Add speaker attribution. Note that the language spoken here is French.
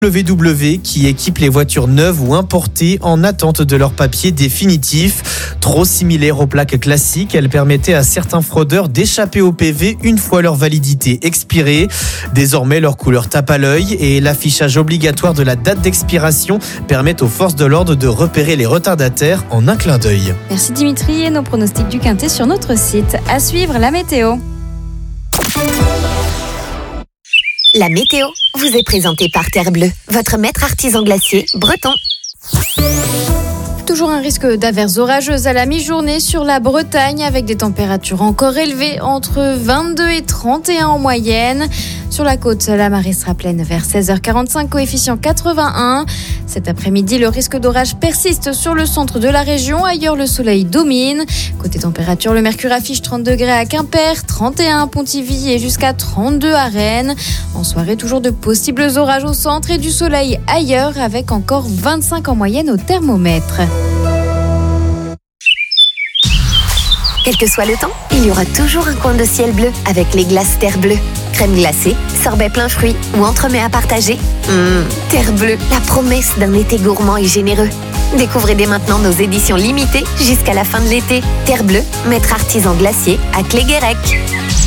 Speaker 1: WW qui équipe les voitures neuves ou importées en attente de leur papier définitif. Trop similaire aux plaques classiques, elle permettait à certains fraudeurs d'échapper au PV une fois leur validité expirée. Désormais, leur couleur tape à l'œil et l'affichage obligatoire de la date d'expiration permet aux forces de l'ordre de repérer les retardataires en un clin d'œil.
Speaker 2: Merci Dimitri et nos pronostics du Quintet sur notre site. À suivre, la météo.
Speaker 3: La météo vous est présentée par Terre Bleue, votre maître artisan glacier breton.
Speaker 2: Toujours un risque d'averses orageuses à la mi-journée sur la Bretagne avec des températures encore élevées entre 22 et 31 en moyenne. Sur la côte, la marée sera pleine vers 16h45, coefficient 81. Cet après-midi, le risque d'orage persiste sur le centre de la région. Ailleurs, le soleil domine. Côté température, le mercure affiche 30 degrés à Quimper, 31 à Pontivy et jusqu'à 32 à Rennes. En soirée, toujours de possibles orages au centre et du soleil ailleurs avec encore 25 en moyenne au thermomètre.
Speaker 3: Quel que soit le temps, il y aura toujours un coin de ciel bleu avec les glaces Terre Bleue. Crème glacée, sorbet plein fruits ou entremets à partager. Terre Bleue, la promesse d'un été gourmand et généreux. Découvrez dès maintenant nos éditions limitées jusqu'à la fin de l'été. Terre Bleue, maître artisan glacier à Cléguérec.